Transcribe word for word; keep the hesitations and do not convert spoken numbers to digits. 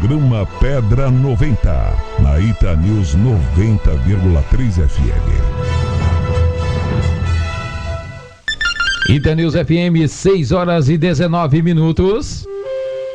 Programa Pedra noventa, na Ita News noventa vírgula três F M. Ita News F M, seis horas e dezenove minutos.